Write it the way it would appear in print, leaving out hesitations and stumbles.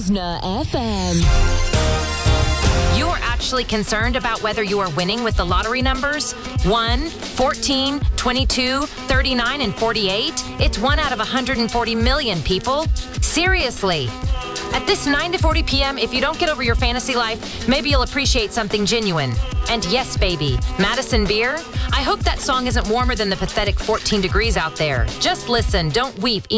Listener FM. You're actually concerned about whether you are winning with the lottery numbers? 1, 14, 22, 39, and 48? It's 1 out of 140 million people. Seriously. At this 9 to 40 p.m., if you don't get over your fantasy life, maybe you'll appreciate something genuine. And yes, baby, Madison Beer, I hope that song isn't warmer than the pathetic 14 degrees out there. Just listen, don't weep.